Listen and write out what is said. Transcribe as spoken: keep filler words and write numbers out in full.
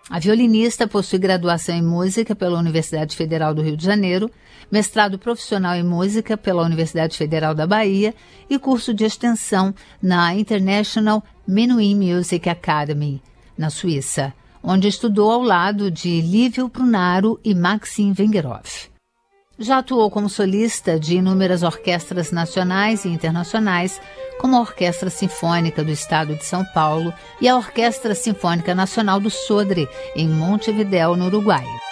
A violinista possui graduação em música pela Universidade Federal do Rio de Janeiro, mestrado profissional em música pela Universidade Federal da Bahia e curso de extensão na International Menuhin Music Academy, na Suíça, onde estudou ao lado de Lívio Prunaro e Maxim Vengerov. Já atuou como solista de inúmeras orquestras nacionais e internacionais, como a Orquestra Sinfônica do Estado de São Paulo e a Orquestra Sinfônica Nacional do Sodre, em Montevidéu, no Uruguai.